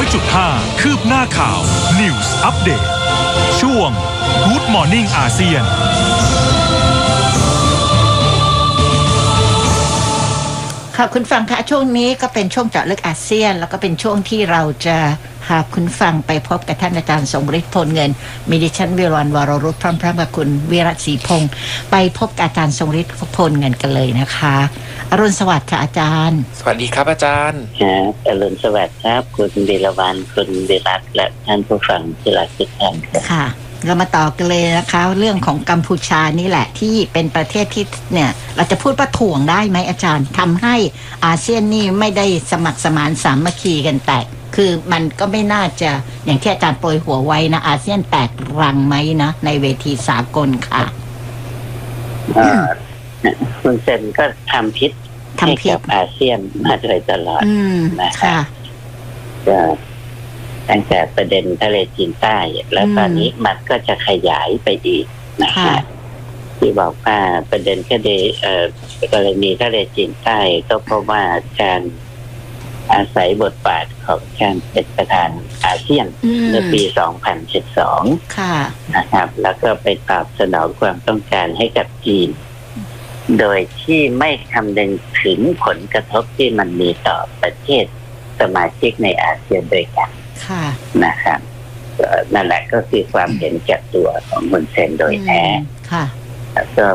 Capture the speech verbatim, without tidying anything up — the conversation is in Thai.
จุดห้า คืบหน้าข่าว News Update ช่วง Good Morning อาเซียนค่ะคุณฟังคะช่วงนี้ก็เป็นช่วงเจาะลึกอาเซียนแล้วก็เป็นช่วงที่เราจะพาคุณฟังไปพบกับท่านอาจารย์ทรงฤทธิ์พลเงินมีดิฉันวิรวรรณวรรุตพร้อมๆกับคุณวิรัตศรีพงศ์ไปพบกับอาจารย์ทรงฤทธิ์พลเงินกันเลยนะคะอรุณสวัสดิ์ค่ะอาจารย์สวัสดีครับอาจารย์ครับอรุณสวัสดิ์ครับคุณวิรวรรณคุณวิรัตและท่านผู้ฟังที่รักทุกท่านค่ะเรามาต่อกันเลยนะคะเรื่องของกัมพูชานี่แหละที่เป็นประเทศที่เนี่ยเราจะพูดว่าถ่วงได้ไหมอาจารย์ทำให้อาเซียนนี่ไม่ได้สมัครสมานสามัคคีกันแตกคือมันก็ไม่น่าจะอย่างที่อาจารย์โปรยหัวไว้นะอาเซียนแตกรังไหมนะในเวทีสากลค่ะคุณเซนก็ทำพิษให้กับอาเซียนมาโดยตลอดนะครับตั้งแต่ประเด็นทะเลจีนใต้แล้วตอนนี้มันก็จะขยายไปอีกนะครับที่บอกว่าประเด็นคดีเอ่อกรณีทะเลจีนใต้ก็เพราะว่าการอาศัยบทบาทของการเป็นประธานอาเซียนในปีสองพันสิบสองนะครับแล้วก็ไปตอบสนองความต้องการให้กับจีนโดยที่ไม่คำนึงถึงผลกระทบที่มันมีต่อประเทศสมาชิกในอาเซียนด้วยกันนะครับนั่นแหละก็คือความเห็นแก่ตัวของมุนเซนโดยแท้แล้วก็